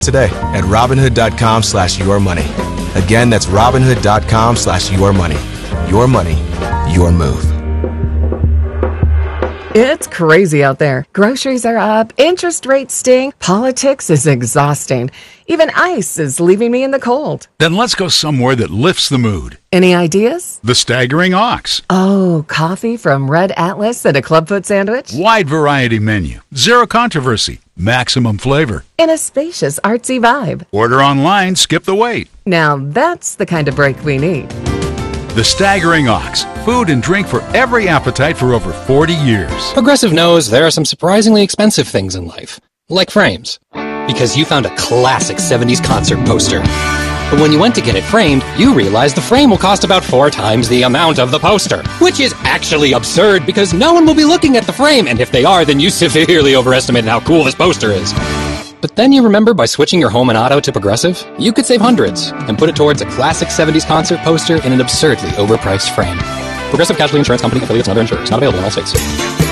Today at Robinhood.com/yourmoney. Again, that's Robinhood.com/yourmoney. Your money, your move. It's crazy out there. Groceries are up, interest rates sting, politics is exhausting. Even ice is leaving me in the cold. Then let's go somewhere that lifts the mood. Any ideas? The Staggering Ox. Oh, coffee from Red Atlas and a Clubfoot sandwich? Wide variety menu. Zero controversy. Maximum flavor. In a spacious, artsy vibe. Order online, skip the wait. Now that's the kind of break we need. The Staggering Ox. Food and drink for every appetite for over 40 years. Progressive knows there are some surprisingly expensive things in life, like frames. Because you found a classic 70s concert poster. But when you went to get it framed, you realized the frame will cost about 4 times the amount of the poster. Which is actually absurd because no one will be looking at the frame, and if they are, then you severely overestimated how cool this poster is. But then you remember by switching your home and auto to Progressive, you could save hundreds and put it towards a classic 70s concert poster in an absurdly overpriced frame. Progressive Casualty Insurance Company, affiliates, and other insurers. Not available in all states.